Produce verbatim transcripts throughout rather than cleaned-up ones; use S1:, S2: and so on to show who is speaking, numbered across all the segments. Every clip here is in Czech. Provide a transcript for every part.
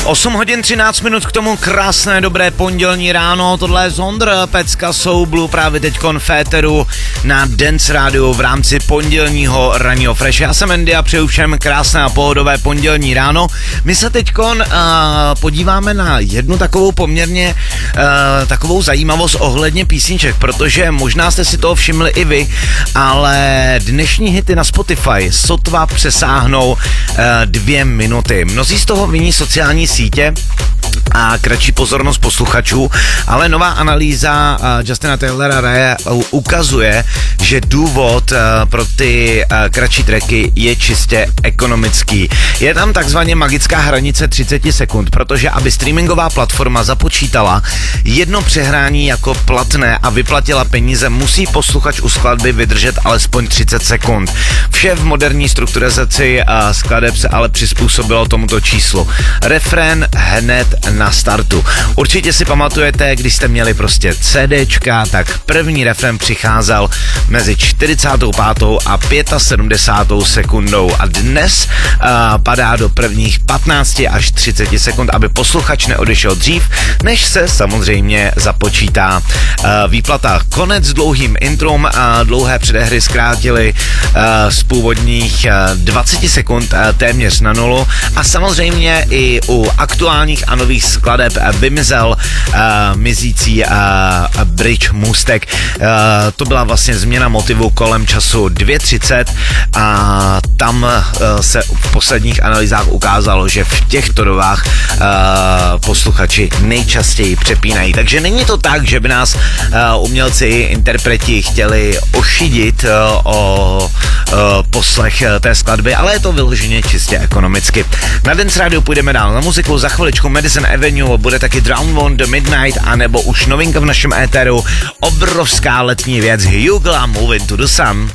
S1: osm hodin třináct minut k tomu krásné dobré pondělní ráno, tohle je Zondr, Pecka Soublu, právě teďkon féteru na Dance Radio v rámci pondělního ranního fresh. Já jsem Andy a přeju všem krásné a pohodové pondělní ráno. My se teďkon uh, podíváme na jednu takovou poměrně uh, takovou zajímavost ohledně písniček, protože možná jste si toho všimli i vy, ale dnešní hity na Spotify sotva přesáhnou uh, dvě minuty. Mnozí z toho viní sociální sítě a kratší pozornost posluchačů, ale nová analýza uh, Justina Taylora Raye ukazuje, že důvod uh, pro ty uh, kratší tracky je čistě ekonomický. Je tam takzvaně magická hranice třicet sekund, protože aby streamingová platforma započítala jedno přehrání jako platné a vyplatila peníze, musí posluchač u skladby vydržet alespoň třicet sekund. Vše v moderní strukturizaci uh, skladeb se ale přizpůsobilo tomuto číslu. Refrén hned na startu. Určitě si pamatujete, když jste měli prostě CDčka, tak první refrén přicházel mezi čtyřicátou pátou a sedmdesátou pátou sekundou a dnes uh, padá do prvních patnácti až třiceti sekund, aby posluchač neodešel dřív, než se samozřejmě započítá uh, výplata. Konec s dlouhým introm a dlouhé předehry zkrátili uh, z původních uh, dvacet sekund uh, téměř na nulu a samozřejmě i u aktuálních a nových skladeb vymizel uh, mizící uh, bridge můstek. Uh, to byla vlastně změna motivu kolem času dvě třicet a tam uh, se v posledních analýzách ukázalo, že v těchto dobách uh, posluchači nejčastěji přepínají. Takže není to tak, že by nás uh, umělci, interpreti chtěli ošidit uh, o uh, poslech uh, té skladby, ale je to vyloženě čistě ekonomicky. Na Dance Radio půjdeme dál na muziku, za chviličku Madison Avenue, bude taky Drown One, The Midnight, anebo už novinka v našem éteru, obrovská letní věc, Hugla, Moving to the Sun.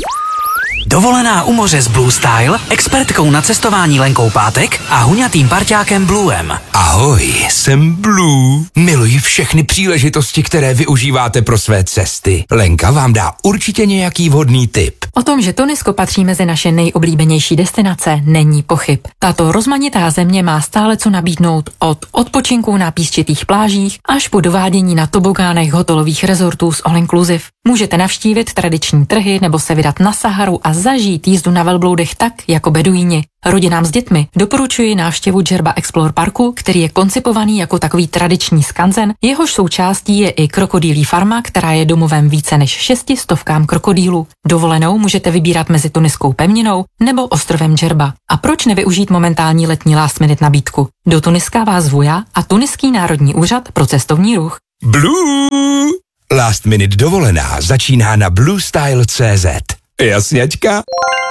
S2: Dovolená u moře s Blue Style, expertkou na cestování Lenkou Pátek a huňatým parťákem Bluem.
S3: Ahoj, jsem Blue. Miluji všechny příležitosti, které využíváte pro své cesty. Lenka vám dá určitě nějaký vhodný tip.
S4: O tom, že Tunisko patří mezi naše nejoblíbenější destinace, není pochyb. Tato rozmanitá země má stále co nabídnout od odpočinku na písčitých plážích až po dovádění na tobogánech hotelových rezortů s all inclusive. Můžete navštívit tradiční trhy nebo se vydat na Saharu a zažít jízdu na velbloudech tak, jako beduíni. Rodinám s dětmi doporučuji návštěvu Djerba Explore Parku, který je koncipovaný jako takový tradiční skanzen, jehož součástí je i krokodýlí farma, která je domovem více než šesti stovkám krokodýlů. Dovolenou můžete vybírat mezi tuniskou pevninou nebo ostrovem Djerba. A proč nevyužít momentální letní last minute nabídku? Do Tuniska vás zvu já a Tuniský národní úřad pro cestovní ruch.
S3: Blue! Last minute dovolená začíná na blue style tečka cé zet. Jasněčka?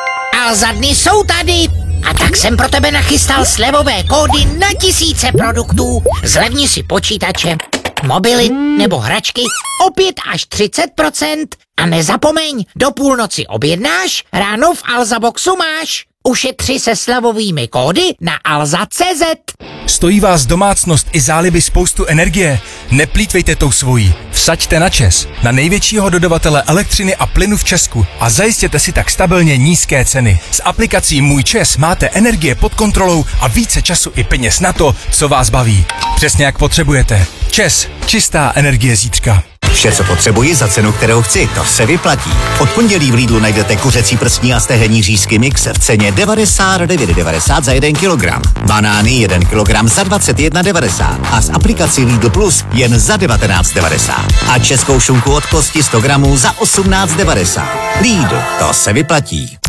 S5: A za dny jsou tady. A tak jsem pro tebe nachystal slevové kódy na tisíce produktů. Zlevni si počítače, mobily nebo hračky o pět až třicet procent. A nezapomeň, do půlnoci objednáš, ráno v Alza Boxu máš. Ušetři se slevovými kódy na alza tečka cé zet.
S6: Stojí vás domácnost i záliby spoustu energie? Neplýtvejte tou svojí. Vsaďte na ČEZ, na největšího dodavatele elektřiny a plynu v Česku a zajistěte si tak stabilně nízké ceny. S aplikací Můj ČEZ máte energie pod kontrolou a více času i peněz na to, co vás baví. Přesně jak potřebujete. ČEZ, čistá energie zítřka.
S7: Vše, co potřebuji za cenu, kterou chci, to se vyplatí. Od pondělí v Lidlu najdete kuřecí prstní a stehenní řízky mix v ceně devadesát devět devadesát za jeden kilogram. Banány jeden kilogram za dvacet jedna devadesát a s aplikací Lidl Plus jen za devatenáct devadesát. A českou šunku od kosti sto gramů za osmnáct devadesát. Lidl, to se vyplatí.